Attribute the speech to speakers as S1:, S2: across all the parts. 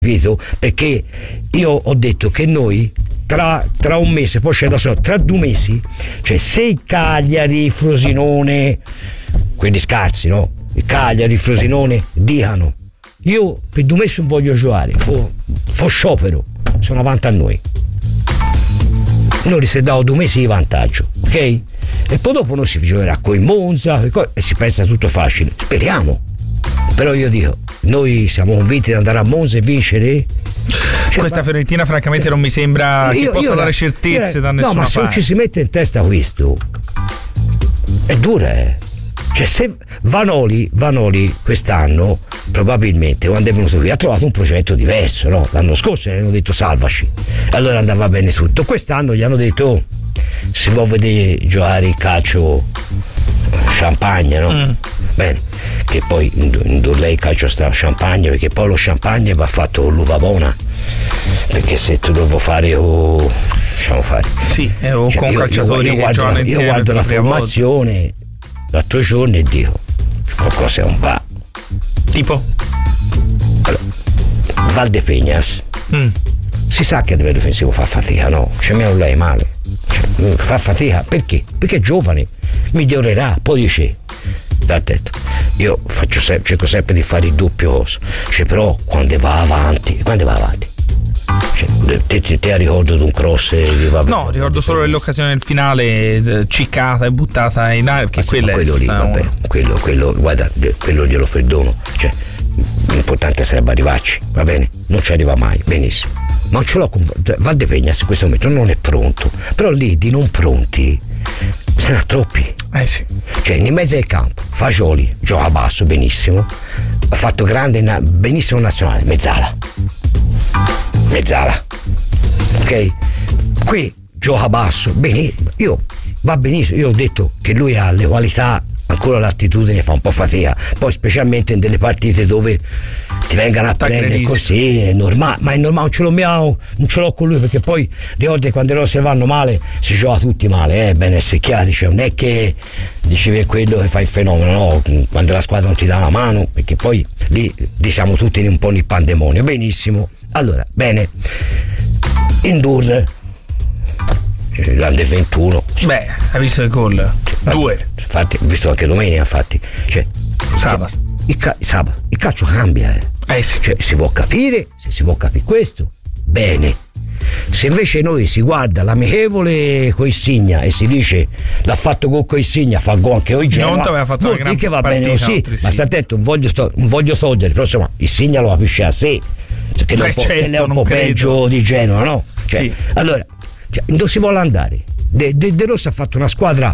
S1: capito? Perché io ho detto che noi tra un mese, poi c'è da solo, tra 2 mesi, cioè se il Cagliari, Frosinone, quelli scarsi, no? Il Cagliari, Frosinone dicano io per 2 mesi non voglio giocare, fo sciopero, sono avanti a noi si è dato 2 mesi di vantaggio, ok? E poi dopo non si giocherà con il Monza e si pensa tutto facile, speriamo. Però io dico, noi siamo convinti di andare a Monza e vincere?
S2: Questa Fiorentina francamente non mi sembra che possa dare certezze da nessuna parte.
S1: No, ma se non ci si mette in testa questo è dura, Cioè se Vanoli quest'anno probabilmente quando è venuto qui ha trovato un progetto diverso, no? L'anno scorso gli hanno detto salvaci, allora andava bene tutto. Quest'anno gli hanno detto si vuol vedere giocare il calcio champagne, no? Bene, che poi in lei calcio sta champagne, perché poi lo champagne va fatto con l'uva buona, perché se tu devo fare lasciamo fare
S2: con calciatori
S1: io guardo la formazione l'altro giorno e dico qualcosa non va,
S2: tipo
S1: allora, Valdepeñas si sa che a livello difensivo fa fatica, no? Cioè me non lei male, fa fatica perché è giovane, migliorerà, poi dice attento, io cerco sempre di fare il doppio coso, cioè però quando va avanti cioè, te ricordo di un cross
S2: no, ricordo solo l'occasione del finale ciccata e buttata in aria, perché quello
S1: lì vabbè, quello guarda, quello glielo perdono, cioè l'importante sarebbe arrivarci, va bene, non ci arriva mai, benissimo, ma non ce l'ho con Valdepeñas in questo momento non è pronto, però lì di non pronti se ne ha troppi,
S2: sì.
S1: Cioè in mezzo al campo Fagioli gioca basso benissimo, ha fatto grande benissimo nazionale, mezzala, ok, qui gioca basso benissimo, va benissimo, io ho detto che lui ha le qualità, ancora l'attitudine fa un po' fatica, poi specialmente in delle partite dove ti vengano a prendere così è normale, ma è normale, non ce l'ho con lui, perché poi ricordi quando le cose vanno male si gioca tutti male, bene essere chiari, cioè non è che dicevi è quello che fa il fenomeno, no, quando la squadra non ti dà la mano, perché poi lì siamo tutti un po' nel pandemonio. Benissimo, allora bene, Indur l'Under 21,
S2: beh, hai visto il gol? 2,
S1: infatti ho visto anche domenica, infatti, cioè
S2: sabato
S1: il calcio cambia,
S2: sì.
S1: Cioè si può capire, se si può capire questo bene, se invece noi si guarda l'amichevole con Insigne e si dice l'ha fatto gol con Insigne, fa gol anche oggi,
S2: non aveva fatto una gran
S1: che va
S2: partita,
S1: bene così, ma sta attento, non voglio togliere, però insomma Insigne lo capisce a sé, che è un po' peggio di Genoa, no? Cioè,
S2: sì.
S1: Allora dove si vuole andare? De Rossi ha fatto una squadra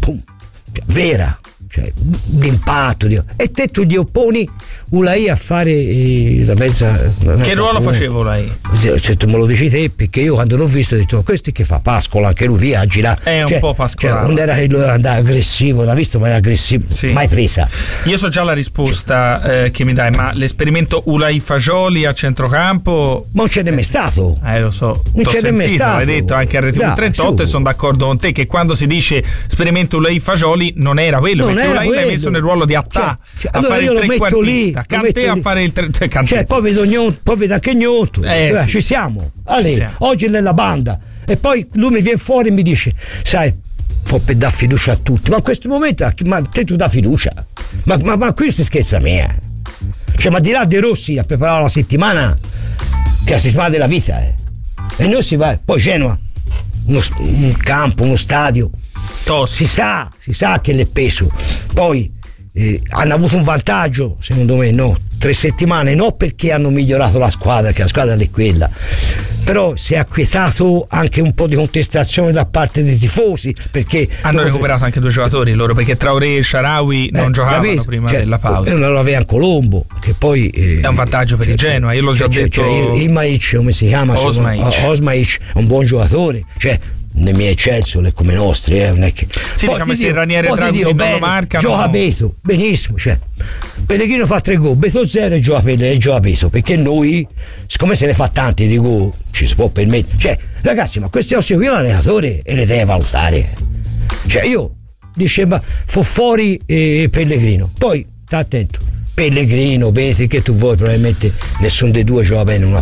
S1: vera, cioè d'impatto, e te tu gli opponi Ulai a fare la mezza
S2: che ruolo faceva Ulai?
S1: Se tu me lo dici te, perché io quando l'ho visto ho detto questo che fa Pascola, anche lui viaggia
S2: è un po' Pascola,
S1: non era che lui andava aggressivo, l'ha visto, ma era aggressivo, sì. Mai presa.
S2: Io so già la risposta che mi dai, ma l'esperimento Ulai Fagioli a centrocampo
S1: ma non c'è nemmeno stato,
S2: lo so,
S1: non c'è nemmeno stato,
S2: hai detto anche a RTV 38 e sono d'accordo con te che quando si dice esperimento Ulai Fagioli non era quello, perché Ulai l'hai messo nel ruolo di Attà a
S1: allora
S2: fare il trequartista, Kanté a fare il trequartista,
S1: cioè poi vedo anche Gnotto,
S2: sì.
S1: Ci siamo, oggi è nella banda, e poi lui mi viene fuori e mi dice sai, per dare fiducia a tutti, ma in questo momento ma te tu dà fiducia, ma qui si scherza a me, cioè, ma di là De Rossi ha preparato la settimana che è la settimana della vita, e noi si va, poi Genoa un campo, uno stadio si sa che l'è peso, poi hanno avuto un vantaggio secondo me, 3 settimane, no perché hanno migliorato la squadra, che la squadra è quella, però si è acquietato anche un po' di contestazione da parte dei tifosi, perché
S2: hanno recuperato anche 2 giocatori loro, perché Traoré e Shaarawy non giocavano prima della pausa,
S1: e non lo aveva Colombo, che poi
S2: è un vantaggio per il Genoa, io l'ho già detto,
S1: Imaic, come si chiama? Osmaic è un buon giocatore, cioè nei miei Chelsea le come i nostri, non è che
S2: sì, diciamo se Ranieri e Draghi non lo marcano,
S1: gioca Beto benissimo, cioè Pellegrino fa 3 gol, Beto 0 e gioca Beto, perché noi siccome se ne fa tanti di gol ci si può permettere, cioè ragazzi, ma queste cose qui l'allenatore e le deve valutare, cioè io diceva fu fuori Pellegrino, poi sta attento, Pellegrino, Petri, che tu vuoi, probabilmente nessuno dei due gioca bene una